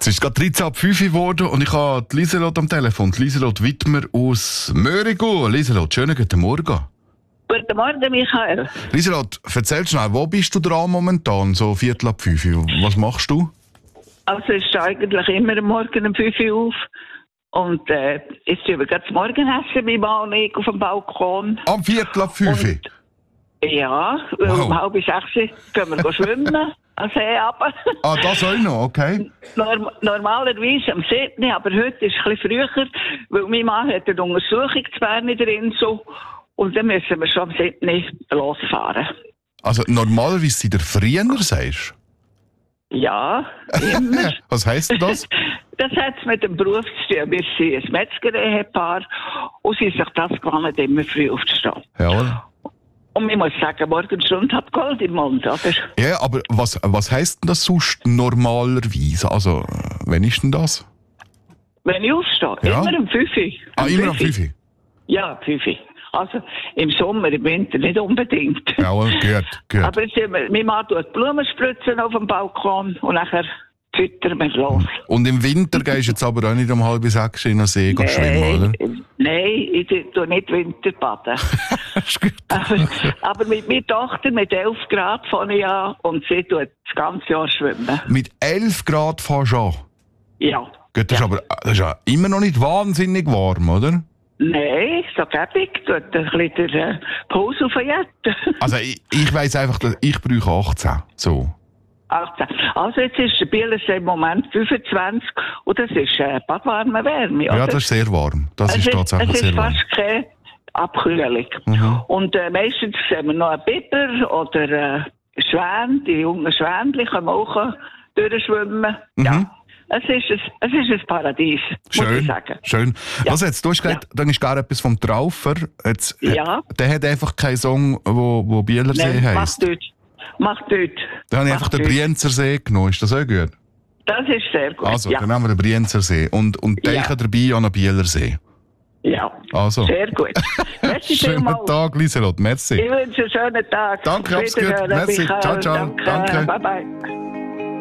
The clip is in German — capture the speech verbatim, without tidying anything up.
Es ist gerade dreizehn ab fünf geworden und ich habe die Lieselot am Telefon. Die Lieselot Wittmer aus Mörigu. Lieselot, schönen guten Morgen. Guten Morgen, Michael. Lieselot, erzähl schnell, wo bist du dran momentan, so Viertel ab fünf? Was machst du? Also ich stehe eigentlich immer am Morgen um fünf Uhr auf. Und äh, jetzt tun wir gerade das Morgenessen bei Mann und ich auf dem Balkon. Am Viertel ab fünf? Und, ja, wow. Um halb sechs gehen wir schwimmen. Am See runter. Ah, das auch noch, okay. Norm- normalerweise am siebten, aber heute ist es ein bisschen früher, weil mein Mann hat eine Untersuchung zu Bern in der Insel und dann müssen wir schon am siebten losfahren. Also normalerweise seid ihr früher, sagst du? Ja, immer. Was heisst das? Das hat es mit dem Beruf zu tun. Wir sind ein Metzger-Ehepaar und sie sich das gewohnt, immer früh aufzustehen. Ja. Und ich muss sagen, Morgenstunde hat Gold im Mund, oder? Ja, aber was, was heisst denn das sonst normalerweise? Also, wann ist denn das? Wenn ich aufstehe? Ja. Immer um fünf Uhr. Ah, immer um fünf Uhr? Ja, fünf Uhr. Also im Sommer, im Winter nicht unbedingt. Ja, gut, gut. Aber jetzt, mein Mann tut Blumen spritzen auf dem Balkon und nachher füttern wir los. Und im Winter gehst du jetzt aber auch nicht um halb sechs in den See nee, schwimmen, oder? Nein, ich tue nicht Winterbaden. aber, aber mit meiner Tochter mit elf Grad fange ich an und sie tut das ganze Jahr schwimmen. Mit elf Grad fährst du an? Ja. Gut, das, ja. Ist aber, das ist ja immer noch nicht wahnsinnig warm, oder? Nein, so gäbig. Tut ein bisschen den Puls aufjetten. Also ich, ich weiss einfach, dass ich brauche achtzehn. So. achtzehn. Also jetzt ist der Bielersee im Moment fünfundzwanzig und das ist äh, badwarme Wärme. Ja, das ist sehr warm. Das ist tatsächlich sehr warm. Es ist fast keine Abkühlung. Mhm. Und äh, meistens sehen wir noch einen Biber oder äh, Schwäne, die jungen Schwänchen können auch durchschwimmen. Mhm. Ja. Es ist, ein, es ist ein Paradies, schön, muss ich sagen. Schön. Ja. Was jetzt, du hast gesagt, ja. Dann ist gar etwas vom Traufer. Jetzt, ja. Der hat einfach keinen Song, wo, wo Bielersee heisst. Mach dort. Mach dort. Dann habe ich einfach den Brienzer See genommen. Ist das auch gut? Das ist sehr gut, Also, ja. dann haben wir den Brienzer See und, und denken ja. dabei an den Bielersee. Ja, also. Sehr gut. Merci schönen Tag, Lieselot. Merci. Ich wünsche einen schönen Tag. Danke, hab's gut. Merci. Ciao, ciao. Danke. Danke. Bye, bye.